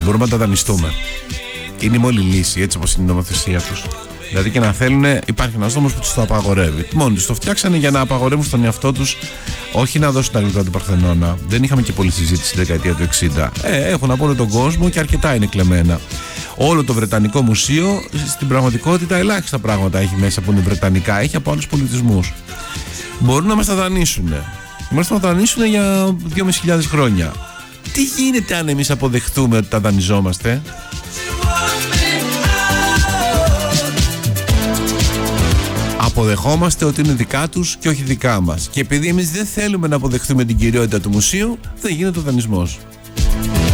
μπορούμε να τα δανειστούμε. Είναι η μόνη λύση, έτσι όπως είναι η νομοθεσία τους. Δηλαδή και να θέλουν, υπάρχει ένας νόμος που τους το απαγορεύει. Μόνοι τους το φτιάξανε για να απαγορεύουν στον εαυτό τους, όχι να δώσουν τα γλυκά του Παρθενώνα. Δεν είχαμε και πολλή συζήτηση στη δεκαετία του 60. Έχουν από όλο τον κόσμο και αρκετά είναι κλεμμένα. Όλο το Βρετανικό Μουσείο στην πραγματικότητα ελάχιστα πράγματα έχει μέσα που είναι βρετανικά, έχει από άλλους πολιτισμούς. Μπορούν να μας τα δανείσουν. Μπορούν να μας τα δανείσουν για 2.500 χρόνια. Τι γίνεται αν εμείς αποδεχτούμε ότι τα δανειζόμαστε? Αποδεχόμαστε ότι είναι δικά τους και όχι δικά μας. Και επειδή εμείς δεν θέλουμε να αποδεχτούμε την κυριότητα του μουσείου, δεν γίνεται ο δανεισμός.